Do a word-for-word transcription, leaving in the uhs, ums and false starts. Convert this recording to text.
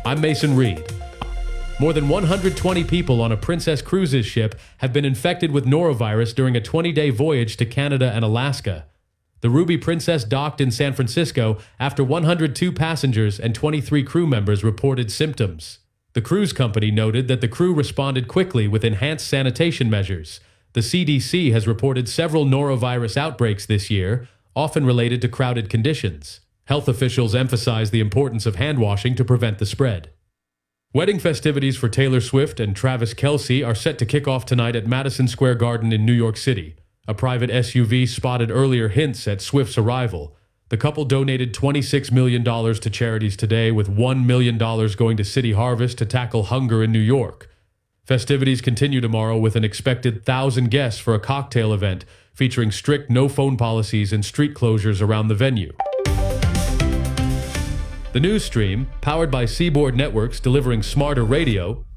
I'm Mason Reed. More than one hundred twenty people on a Princess Cruises ship have been infected with norovirus during a twenty-day voyage to Canada and Alaska. The Ruby Princess docked in San Francisco after one hundred two passengers and twenty-three crew members reported symptoms. The cruise company noted that the crew responded quickly with enhanced sanitation measures. The C D C has reported several norovirus outbreaks this year, often related to crowded conditions. Health officials emphasize the importance of hand washing to prevent the spread. Wedding festivities for Taylor Swift and Travis Kelce are set to kick off tonight at Madison Square Garden in New York City. A private S U V spotted earlier hints at Swift's arrival. The couple donated twenty-six million dollars to charities today, with one million dollars going to City Harvest to tackle hunger in New York. Festivities continue tomorrow with an expected one thousand guests for a cocktail event featuring strict no-phone policies and street closures around the venue. The news stream, powered by Seaboard Networks delivering smarter radio,